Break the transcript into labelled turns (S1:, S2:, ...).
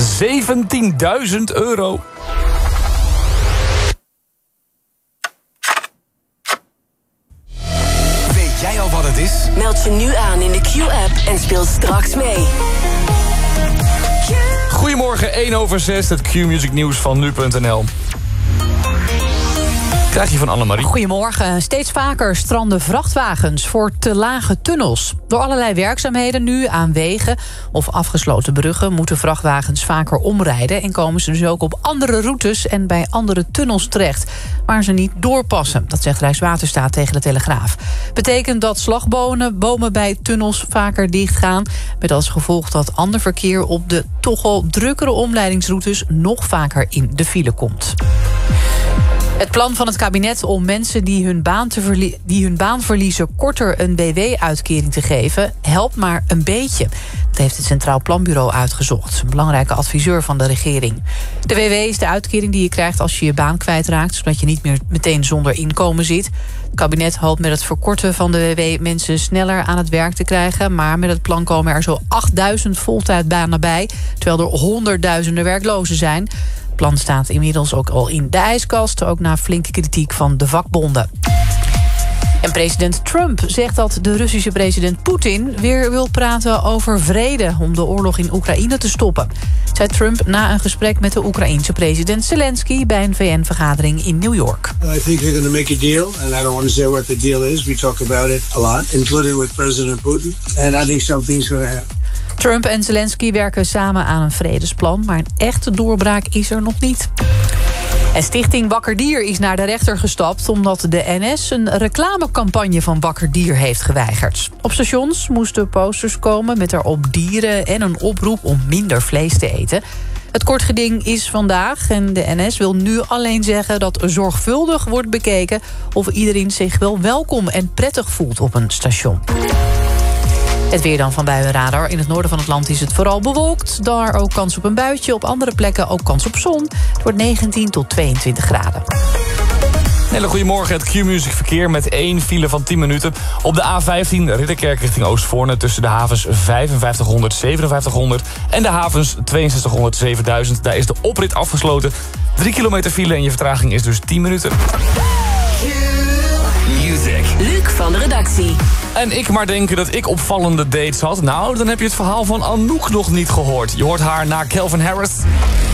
S1: €17.000.
S2: Weet jij al wat het is?
S3: Meld je nu aan in de Q-app en speel straks mee.
S1: Goedemorgen, 1:06, het Q-music nieuws van nu.nl. Krijg je van Annemarie.
S4: Goedemorgen. Steeds vaker stranden vrachtwagens voor te lage tunnels. Door allerlei werkzaamheden nu aan wegen of afgesloten bruggen moeten vrachtwagens vaker omrijden en komen ze dus ook op andere routes en bij andere tunnels terecht, waar ze niet doorpassen. Dat zegt Rijkswaterstaat tegen de Telegraaf. Betekent dat slagbomen bij tunnels vaker dichtgaan, met als gevolg dat ander verkeer op de toch al drukkere omleidingsroutes nog vaker in de file komt. Het plan van het kabinet om mensen die hun baan verliezen korter een WW-uitkering te geven, helpt maar een beetje. Dat heeft het Centraal Planbureau uitgezocht. Een belangrijke adviseur van de regering. De WW is de uitkering die je krijgt als je je baan kwijtraakt, zodat je niet meer meteen zonder inkomen zit. Het kabinet hoopt met het verkorten van de WW mensen sneller aan het werk te krijgen, maar met het plan komen er zo 8000 voltijdbanen bij, terwijl er honderdduizenden werklozen zijn. Het plan staat inmiddels ook al in de ijskast, ook na flinke kritiek van de vakbonden. En president Trump zegt dat de Russische president Poetin weer wil praten over vrede om de oorlog in Oekraïne te stoppen, zei Trump na een gesprek met de Oekraïense president Zelensky bij een VN-vergadering in New York.
S5: I think they're going to make a deal, and I don't want to say what the deal is. We talk about it a lot, including with President Putin, and I think something's going to happen.
S4: Trump en Zelensky werken samen aan een vredesplan, maar een echte doorbraak is er nog niet. En Stichting Wakker Dier is naar de rechter gestapt omdat de NS een reclamecampagne van Wakker Dier heeft geweigerd. Op stations moesten posters komen met erop dieren en een oproep om minder vlees te eten. Het kort geding is vandaag en de NS wil nu alleen zeggen dat zorgvuldig wordt bekeken of iedereen zich wel welkom en prettig voelt op een station. Het weer dan van buienradar. In het noorden van het land is het vooral bewolkt. Daar ook kans op een buitje. Op andere plekken ook kans op zon. Het wordt 19 tot 22 graden.
S1: Hele goedemorgen, het Q-music verkeer met 1 file van 10 minuten. Op de A15 Ridderkerk richting Oostvoorne tussen de havens 5500, 5700... en de havens 6200, 7000. Daar is de oprit afgesloten. 3 kilometer file en je vertraging is dus 10 minuten.
S2: Music.
S3: Luc van de redactie.
S1: En ik maar denken dat ik opvallende dates had. Nou, dan heb je het verhaal van Anouk nog niet gehoord. Je hoort haar na Calvin Harris.